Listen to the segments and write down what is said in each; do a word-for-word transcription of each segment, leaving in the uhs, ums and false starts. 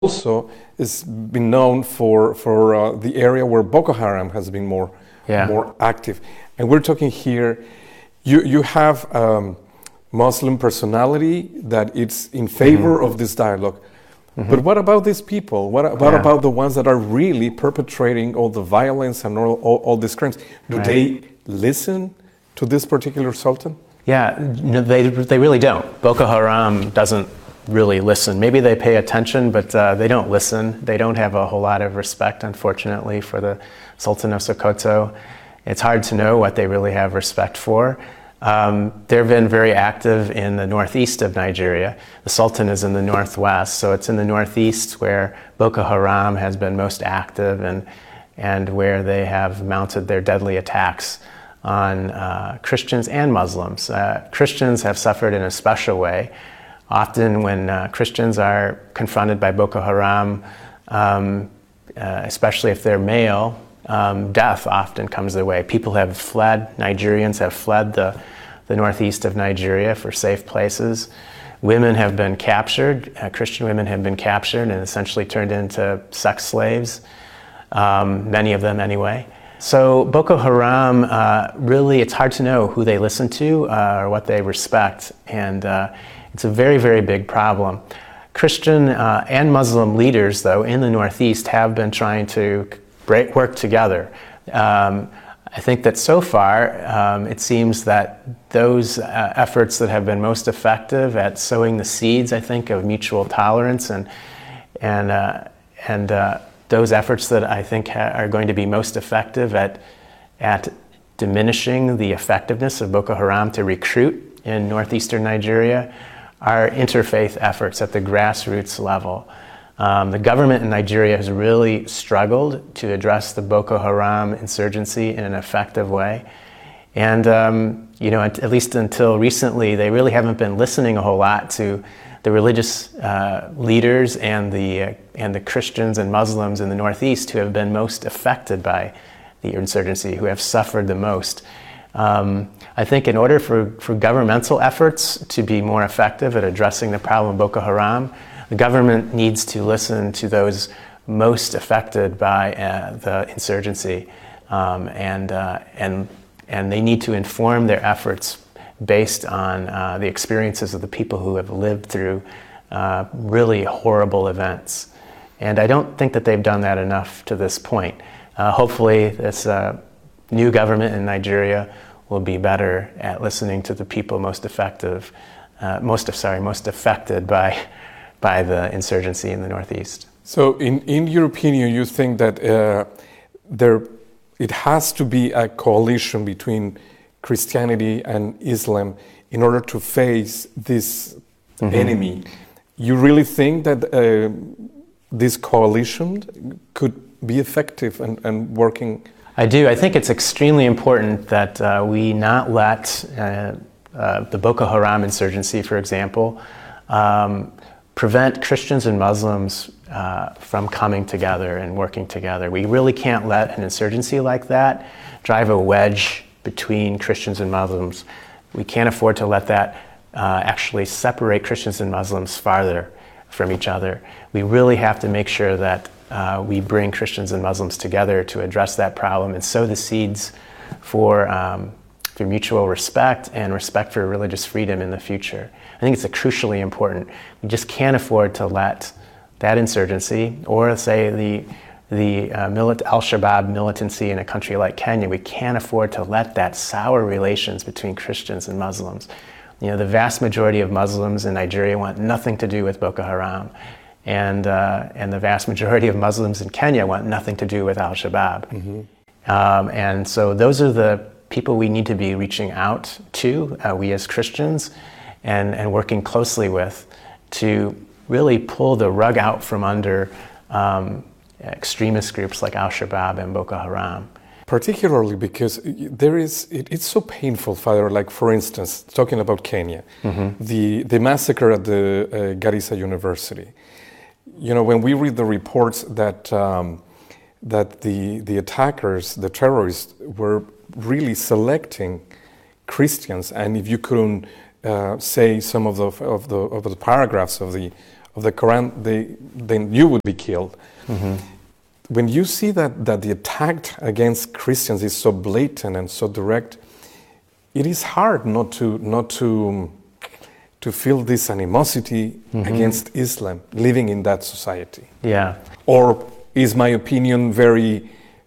also is been known for for uh, the area where Boko Haram has been more yeah. more active. And we're talking here, you you have um, Muslim personality that it's in favor mm-hmm. of this dialogue. Mm-hmm. But what about these people? What, what yeah. about the ones that are really perpetrating all the violence and all, all, all these crimes? Do right. they listen to this particular sultan? Yeah, no, they they really don't. Boko Haram doesn't really listen. Maybe they pay attention, but uh, they don't listen. They don't have a whole lot of respect, unfortunately, for the Sultan of Sokoto. It's hard to know what they really have respect for. Um, they've been very active in the northeast of Nigeria. The Sultan is in the northwest, so it's in the northeast where Boko Haram has been most active and, and where they have mounted their deadly attacks on uh, Christians and Muslims. Uh, Christians have suffered in a special way. Often when uh, Christians are confronted by Boko Haram, um, uh, especially if they're male, um, death often comes their way. People have fled, Nigerians have fled the, the northeast of Nigeria for safe places. Women have been captured, uh, Christian women have been captured and essentially turned into sex slaves, um, many of them anyway. So Boko Haram, uh, really, it's hard to know who they listen to uh, or what they respect, and uh, it's a very, very big problem. Christian uh, and Muslim leaders, though, in the Northeast have been trying to break, work together. Um, I think that so far, um, it seems that those uh, efforts that have been most effective at sowing the seeds, I think, of mutual tolerance and and uh, and uh, those efforts that I think ha- are going to be most effective at at diminishing the effectiveness of Boko Haram to recruit in northeastern Nigeria are interfaith efforts at the grassroots level. Um, the government in Nigeria has really struggled to address the Boko Haram insurgency in an effective way. And, um, you know, at, at least until recently, they really haven't been listening a whole lot to the religious uh, leaders and the, uh, and the Christians and Muslims in the Northeast who have been most affected by the insurgency, who have suffered the most. Um, I think in order for, for governmental efforts to be more effective at addressing the problem of Boko Haram, the government needs to listen to those most affected by uh, the insurgency, um, and, uh, and, and they need to inform their efforts based on uh, the experiences of the people who have lived through uh, really horrible events. And I don't think that they've done that enough to this point. Uh, hopefully this uh, new government in Nigeria will be better at listening to the people most effective, uh, most sorry, most affected by by the insurgency in the Northeast. So, in, in your opinion, you think that uh, there it has to be a coalition between Christianity and Islam in order to face this mm-hmm. enemy. You really think that uh, this coalition could be effective and, and working? I do. I think it's extremely important that uh, we not let uh, uh, the Boko Haram insurgency, for example, um, prevent Christians and Muslims uh, from coming together and working together. We really can't let an insurgency like that drive a wedge between Christians and Muslims. We can't afford to let that uh, actually separate Christians and Muslims farther from each other. We really have to make sure that uh, we bring Christians and Muslims together to address that problem and sow the seeds for, um, for mutual respect and respect for religious freedom in the future. I think it's a crucially important. We just can't afford to let that insurgency, or say the the uh, milit- Al-Shabaab militancy in a country like Kenya, we can't afford to let that sour relations between Christians and Muslims. You know, the vast majority of Muslims in Nigeria want nothing to do with Boko Haram, and uh, and the vast majority of Muslims in Kenya want nothing to do with Al-Shabaab. Mm-hmm. Um, and so those are the people we need to be reaching out to, uh, we as Christians, and, and working closely with to really pull the rug out from under um, extremist groups like Al-Shabaab and Boko Haram. Particularly because there is, it, it's so painful, Father, like for instance, talking about Kenya, mm-hmm. the, the massacre at the uh, Garissa University. You know, when we read the reports that um, that the, the attackers, the terrorists, were really selecting Christians, and if you couldn't uh, say some of the of the of the paragraphs of the of the Quran, they, then you would be killed. Mm-hmm. When you see that, that the attack against Christians is so blatant and so direct, it is hard not to not to to feel this animosity mm-hmm. against Islam living in that society. Yeah. Or is my opinion very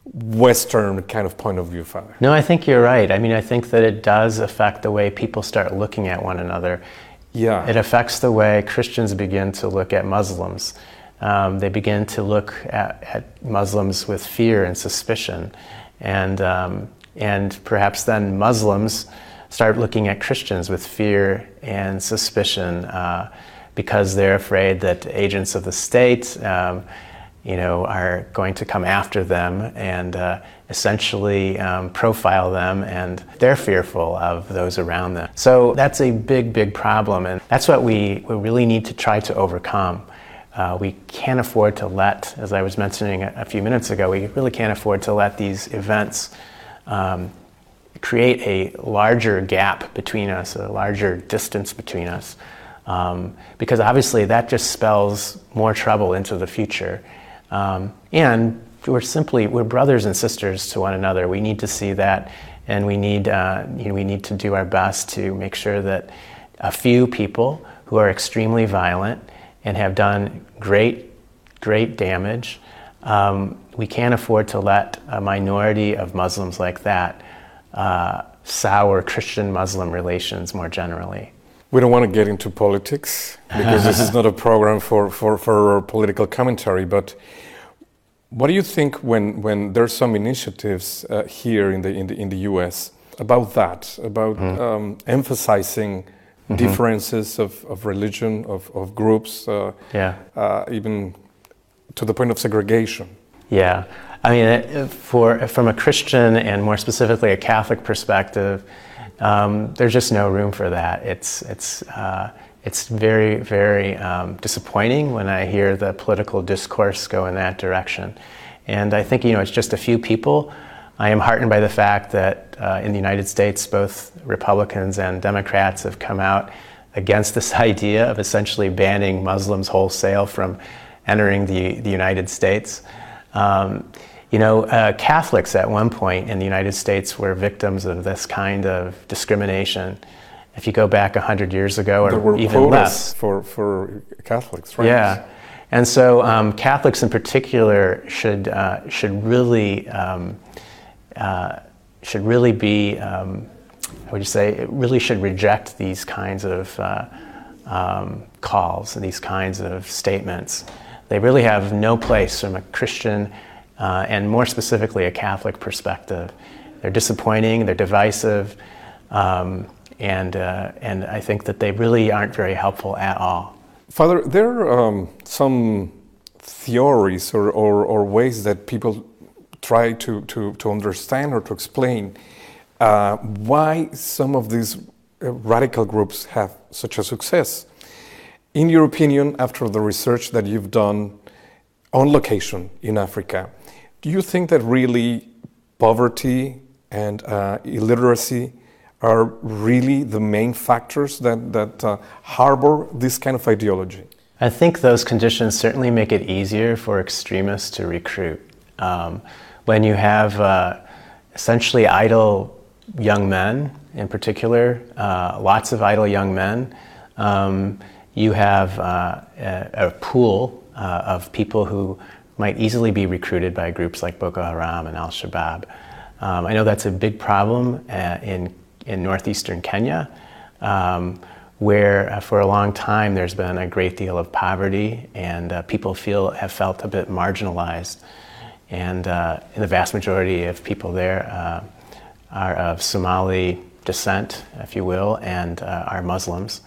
Western kind of point of view, Father? No, I think you're right. I mean, I think that it does affect the way people start looking at one another. Yeah. It affects the way Christians begin to look at Muslims. Um, they begin to look at, at Muslims with fear and suspicion. And, um, and perhaps then Muslims start looking at Christians with fear and suspicion uh, because they're afraid that agents of the state um, you know, are going to come after them and uh, essentially um, profile them, and they're fearful of those around them. So that's a big, big problem, and that's what we, we really need to try to overcome. Uh, we can't afford to let, as I was mentioning a, a few minutes ago, we really can't afford to let these events um, create a larger gap between us, a larger distance between us, um, because obviously that just spells more trouble into the future. Um, and we're simply, we're brothers and sisters to one another. We need to see that, and we need, uh, you know, we need to do our best to make sure that a few people who are extremely violent and have done great, great damage, um, we can't afford to let a minority of Muslims like that uh, sour Christian-Muslim relations more generally. We don't want to get into politics because this is not a program for, for, for political commentary, but what do you think when, when there's some initiatives uh, here in the, in, the, in the U S about that, about mm-hmm. um, emphasizing mm-hmm. differences of, of religion, of, of groups, uh, yeah. uh, even to the point of segregation? Yeah, I mean, for, from a Christian and more specifically a Catholic perspective, Um, there's just no room for that. It's it's uh, it's very very um, disappointing when I hear the political discourse go in that direction, and I think you know it's just a few people. I am heartened by the fact that uh, in the United States, both Republicans and Democrats have come out against this idea of essentially banning Muslims wholesale from entering the the United States. Um, You know, uh, Catholics at one point in the United States were victims of this kind of discrimination. If you go back a hundred years ago, or there were even less, for for Catholics, right? Yeah, and so um, Catholics in particular should uh, should really um, uh, should really be, um, how would you say, really should reject these kinds of uh, um, calls and these kinds of statements. They really have no place from a Christian. Uh, and more specifically, a Catholic perspective. They're disappointing, they're divisive, um, and, uh, and I think that they really aren't very helpful at all. Father, there are um, some theories or, or, or ways that people try to, to, to understand or to explain uh, why some of these uh, radical groups have such a success. In your opinion, after the research that you've done on location in Africa, do you think that really poverty and uh, illiteracy are really the main factors that, that uh, harbor this kind of ideology? I think those conditions certainly make it easier for extremists to recruit. Um, when you have uh, essentially idle young men, in particular, uh, lots of idle young men, um, you have uh, a, a pool uh, of people who might easily be recruited by groups like Boko Haram and Al-Shabaab. Um, I know that's a big problem uh, in, in northeastern Kenya, um, where uh, for a long time there's been a great deal of poverty, and uh, people feel have felt a bit marginalized. And, uh, and the vast majority of people there uh, are of Somali descent, if you will, and uh, are Muslims.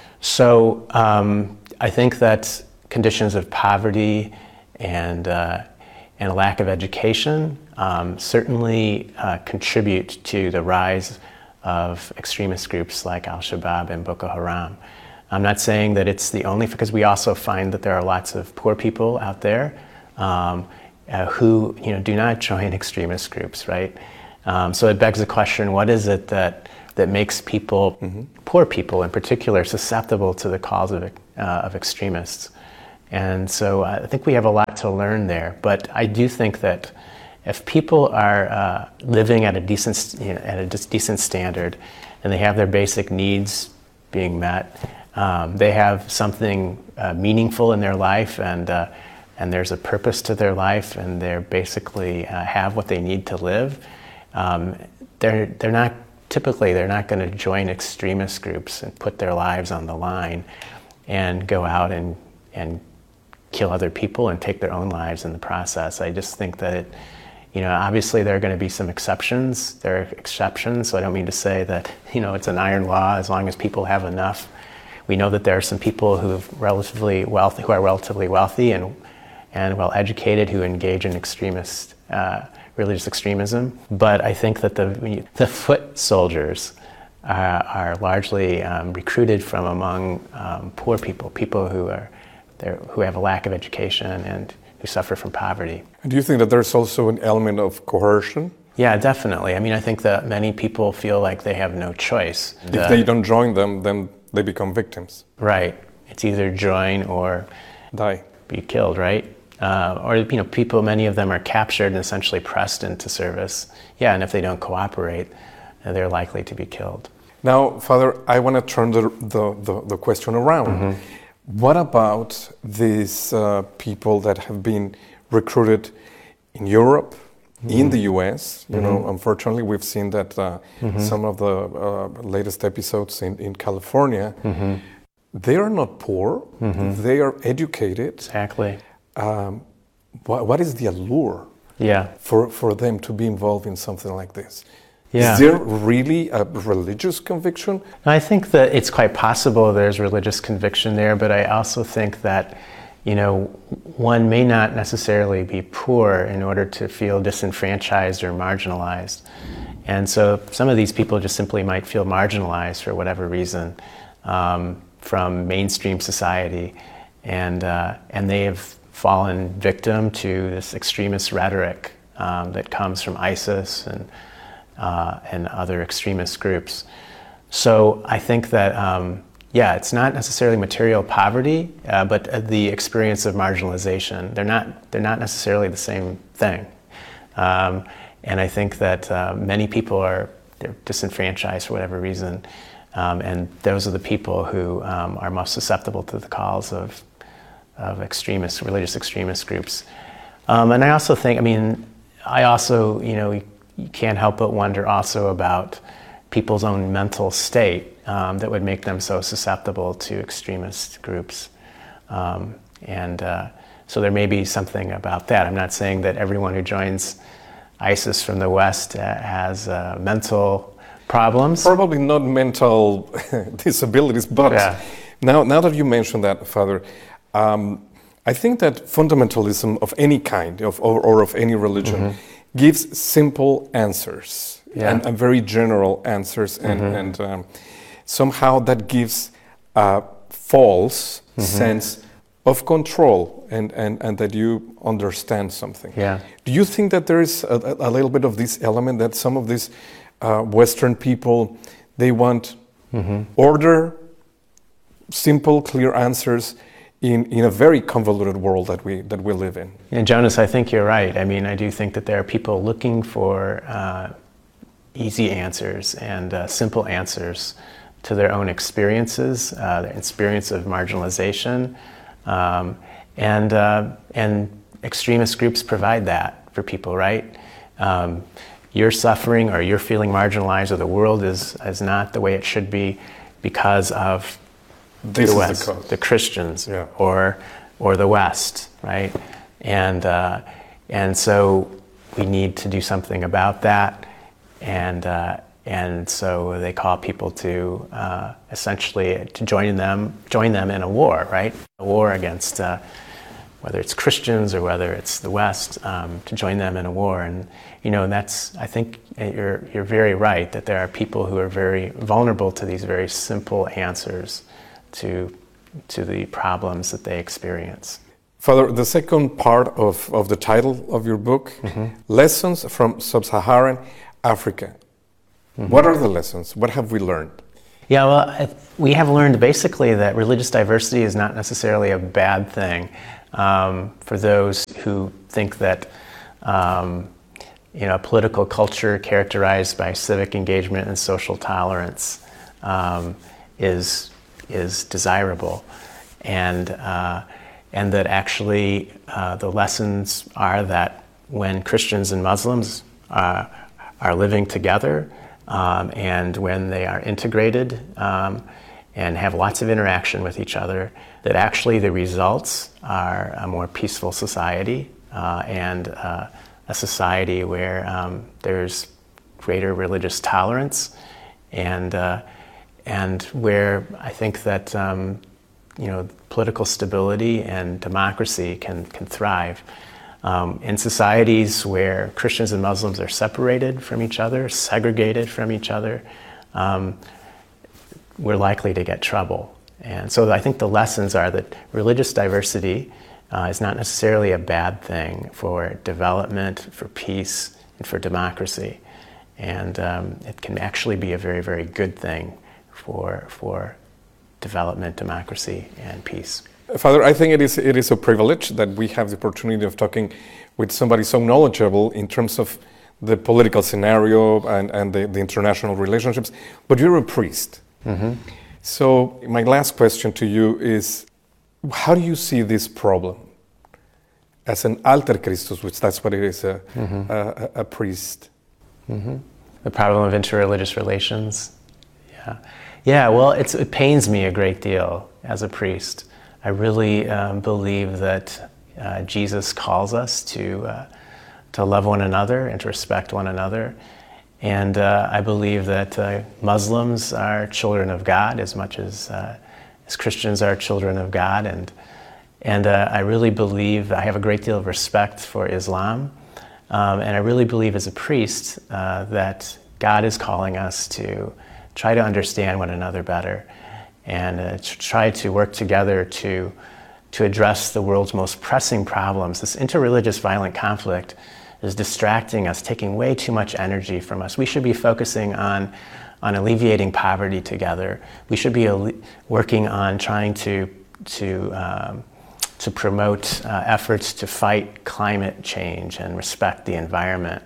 So um, I think that conditions of poverty and uh, and a lack of education um, certainly uh, contribute to the rise of extremist groups like Al-Shabaab and Boko Haram. I'm not saying that it's the only, because we also find that there are lots of poor people out there um, uh, who you know do not join extremist groups, right? Um, so it begs the question: what is it that that makes people, mm-hmm. poor people in particular, susceptible to the calls of uh, of extremists? And so I think we have a lot to learn there. But I do think that if people are uh, living at a decent, you know, at a decent standard, and they have their basic needs being met, um, they have something uh, meaningful in their life, and uh, and there's a purpose to their life, and they're basically uh, have what they need to live. Um, they're they're not typically they're not going to join extremist groups and put their lives on the line, and go out and and kill other people and take their own lives in the process. I just think that it, you know, obviously there are going to be some exceptions. There are exceptions, so I don't mean to say that, you know, it's an iron law as long as people have enough. We know that there are some people who have relatively wealthy, who are relatively wealthy and and well educated, who engage in extremist uh, religious extremism. But I think that the the foot soldiers uh, are largely um, recruited from among um, poor people, people who are there, who have a lack of education and who suffer from poverty. And do you think that there's also an element of coercion? Yeah, definitely. I mean, I think that many people feel like they have no choice. If The- they don't join them, then they become victims. Right. It's either join or Die. be killed, right? Uh, or, you know, people, many of them are captured and essentially pressed into service. Yeah, and if they don't cooperate, uh, they're likely to be killed. Now, Father, I want to turn the, the, the, the question around. Mm-hmm. What about these uh, people that have been recruited in Europe, mm-hmm. in the U S? You mm-hmm. know, unfortunately, we've seen that uh, mm-hmm. some of the uh, latest episodes in, in California, mm-hmm. they are not poor, mm-hmm. they are educated. Exactly. Um, what, what is the allure Yeah. for, for them to be involved in something like this? Yeah. Is there really a religious conviction? I think that it's quite possible there's religious conviction there, but I also think that, you know, one may not necessarily be poor in order to feel disenfranchised or marginalized. And so some of these people just simply might feel marginalized for whatever reason um, from mainstream society, and uh, and they have fallen victim to this extremist rhetoric um, that comes from ISIS and Uh, and other extremist groups. So I think that, um, yeah, it's not necessarily material poverty, uh, but uh, the experience of marginalization. They're not, they're not necessarily the same thing. Um, and I think that uh, many people are they're disenfranchised for whatever reason, um, and those are the people who um, are most susceptible to the calls of, of extremist, religious extremist groups. Um, and I also think, I mean, I also, you know, you can't help but wonder also about people's own mental state um, that would make them so susceptible to extremist groups. Um, and uh, so there may be something about that. I'm not saying that everyone who joins ISIS from the West uh, has uh, mental problems. Probably not mental disabilities, but Yeah. now, now that you mentioned that, Father, um, I think that fundamentalism of any kind of, or, or of any religion mm-hmm. gives simple answers Yeah. and, and very general answers, and, mm-hmm. and um, somehow that gives a false mm-hmm. sense of control and, and, and that you understand something. Yeah. Do you think that there is a, a little bit of this element that some of these uh, Western people, they want mm-hmm. order, simple, clear answers, In, in a very convoluted world that we that we live in? And Jonas, I think you're right. I mean, I do think that there are people looking for uh, easy answers and uh, simple answers to their own experiences, uh, their experience of marginalization, um, and uh, and extremist groups provide that for people, right? Um, you're suffering, or you're feeling marginalized, or the world is is not the way it should be because of This the is West, the cause. the Christians, Yeah. or or the West, right? And uh, and so we need to do something about that, and uh, and so they call people to uh, essentially to join them join them in a war, right? A war against uh, whether it's Christians or whether it's the West, um, to join them in a war. And you know, that's, I think you're you're very right that there are people who are very vulnerable to these very simple answers to to the problems that they experience. Father, the second part of, of the title of your book, mm-hmm. Lessons from Sub-Saharan Africa. Mm-hmm. What are the lessons? What have we learned? Yeah, well, I, we have learned basically that religious diversity is not necessarily a bad thing um, for those who think that um, you know, political culture characterized by civic engagement and social tolerance um, is is desirable, and uh, and that actually uh, the lessons are that when Christians and Muslims uh, are living together, um, and when they are integrated um, and have lots of interaction with each other, that actually the results are a more peaceful society uh, and uh, a society where um, there's greater religious tolerance, and uh, and where I think that um, you know, political stability and democracy can can thrive. Um, in societies where Christians and Muslims are separated from each other, segregated from each other, um, we're likely to get trouble. And so I think the lessons are that religious diversity uh, is not necessarily a bad thing for development, for peace, and for democracy. And um, it can actually be a very, very good thing for, for development, democracy, and peace. Father, I think it is it is a privilege that we have the opportunity of talking with somebody so knowledgeable in terms of the political scenario and, and the, the international relationships, but you're a priest. Mm-hmm. So my last question to you is, how do you see this problem as an alter Christus, which that's what it is, a, mm-hmm. a, a, a priest? Mm-hmm. The problem of interreligious relations? Yeah, yeah. Well, it's, it pains me a great deal as a priest. I really um, believe that uh, Jesus calls us to uh, to love one another and to respect one another. And uh, I believe that uh, Muslims are children of God as much as uh, as Christians are children of God. And and uh, I really believe, I have a great deal of respect for Islam. Um, and I really believe as a priest uh, that God is calling us to try to understand one another better, and uh, to try to work together to, to address the world's most pressing problems. This interreligious violent conflict is distracting us, taking way too much energy from us. We should be focusing on, on alleviating poverty together. We should be alle- working on trying to, to, um, to promote uh, efforts to fight climate change and respect the environment.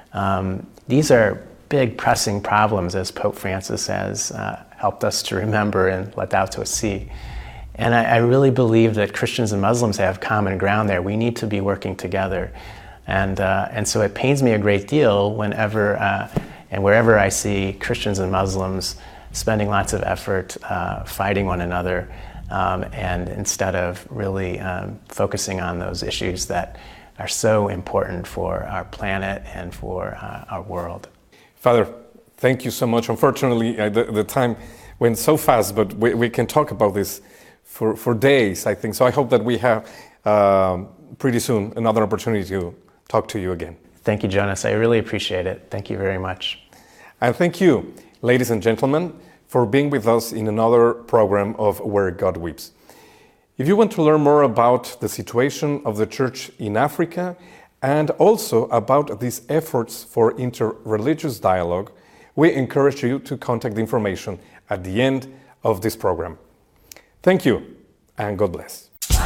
Um, these are big pressing problems, as Pope Francis has uh, helped us to remember in Laudato Si. And I, I really believe that Christians and Muslims have common ground there. We need to be working together. And, uh, and so it pains me a great deal whenever uh, and wherever I see Christians and Muslims spending lots of effort uh, fighting one another, um, and instead of really um, focusing on those issues that are so important for our planet and for uh, our world. Father, thank you so much. Unfortunately, uh, the, the time went so fast, but we, we can talk about this for, for days, I think. So I hope that we have um, pretty soon another opportunity to talk to you again. Thank you, Jonas. I really appreciate it. Thank you very much. And thank you, ladies and gentlemen, for being with us in another program of Where God Weeps. If you want to learn more about the situation of the Church in Africa, and also about these efforts for interreligious dialogue, we encourage you to contact the information at the end of this program. Thank you, and God bless.